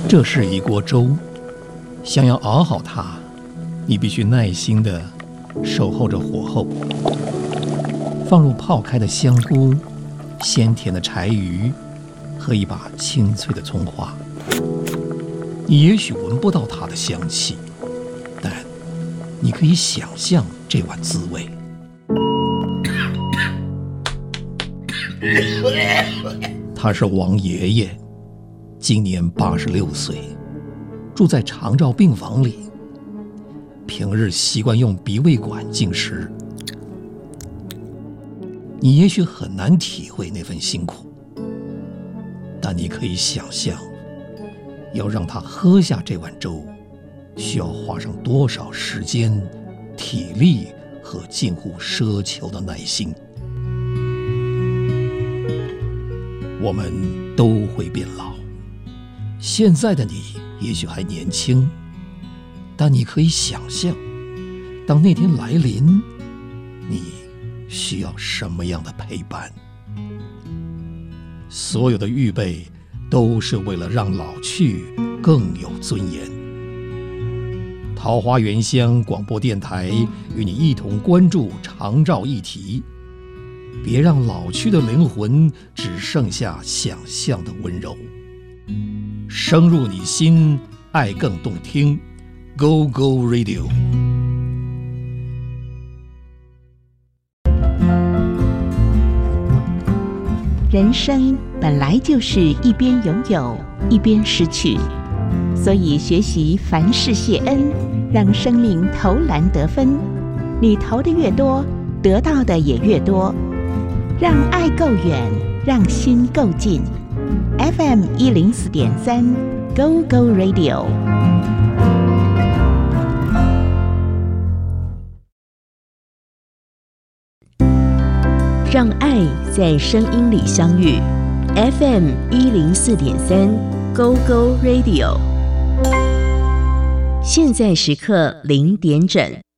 这是一锅粥，想要熬好它，你必须耐心地守候着火候，放入泡开的香菇、鲜甜的柴鱼和一把清脆的葱花。你也许闻不到它的香气，但你可以想象这碗滋味。他是王爷爷，今年86岁，住在长照病房里，平日习惯用鼻胃管进食。你也许很难体会那份辛苦，但你可以想象，要让他喝下这碗粥，需要花上多少时间、体力和近乎奢求的耐心。我们都会变老，现在的你也许还年轻，但你可以想象，当那天来临，你需要什么样的陪伴？所有的预备都是为了让老去更有尊严。桃花源乡广播电台与你一同关注长照议题，别让老去的灵魂只剩下想象的温柔。深入你心，爱更动听。Go Go Radio。 人生本来就是一边拥有，一边失去，所以学习凡事谢恩，让生命投篮得分。你投的越多，得到的也越多。让爱够远，让心够近。FM 104.3 Go Go Radio。 让爱在声音里相遇。FM 104.3 Go Go Radio。现在时刻0点整。